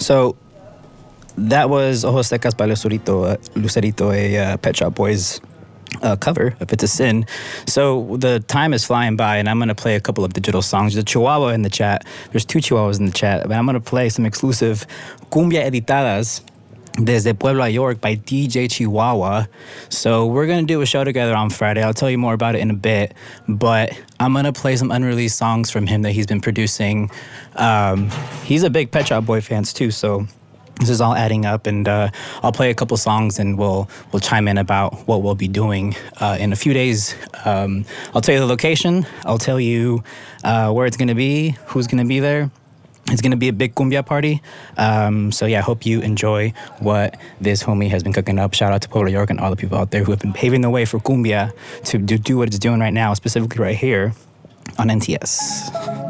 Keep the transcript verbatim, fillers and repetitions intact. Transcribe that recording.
So that was Ojos Secas by Lucerito, uh, Lucerito a uh, Pet Shop Boys uh, cover of It's a Sin. So the time is flying by, and I'm going to play a couple of digital songs. There's a Chihuahua in the chat. There's two Chihuahuas in the chat, but I'm going to play some exclusive Cumbia Editadas Desde Puebla, York by D J Chihuahua. So we're going to do a show together on Friday. I'll tell you more about it in a bit, but I'm going to play some unreleased songs from him that he's been producing. Um, he's a big Pet Shop Boy fan too, so this is all adding up, and uh, I'll play a couple songs and we'll we'll chime in about what we'll be doing uh, in a few days. Um, I'll tell you the location. I'll tell you uh, where it's going to be, who's going to be there. It's going to be a big cumbia party. Um, so, yeah, I hope you enjoy what this homie has been cooking up. Shout out to Puebla, York, and all the people out there who have been paving the way for cumbia to do, do what it's doing right now, specifically right here on N T S.